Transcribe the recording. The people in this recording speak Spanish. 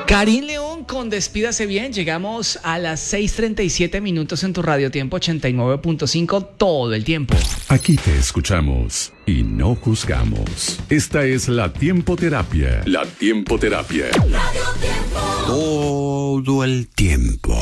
Karim León con Despídase Bien. Llegamos a las 6:37 minutos en tu Radio Tiempo 89.5 todo el tiempo. Aquí te escuchamos y no juzgamos. Esta es la Tiempoterapia. La Tiempoterapia. Todo el tiempo.